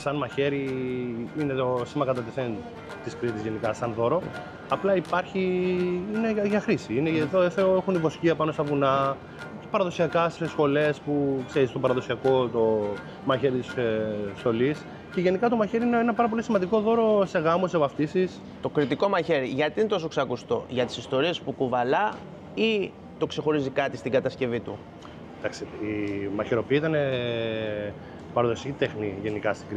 σαν μαχαίρι είναι το σήμα κατά τεθέν της Κρήτης γενικά σαν δώρο. Απλά υπάρχει, είναι για χρήση. Είναι, εδώ έχουν βοσκία πάνω στα βουνά, παραδοσιακά στις σχολές που ξέρεις το παραδοσιακό το μαχαίρι της στολής. Και γενικά το μαχαίρι είναι ένα πάρα πολύ σημαντικό δώρο σε γάμους, σε βαφτίσεις. Το κρητικό μαχαίρι, γιατί είναι τόσο ξακουστό, για τις ιστορίες που κουβαλά ή το ξεχωρίζει κάτι στην κατασκευή του? Εντάξει, η μαχαιροποίηση ήταν παραδοσιακή τέχνη γενικά στην Κρήτη.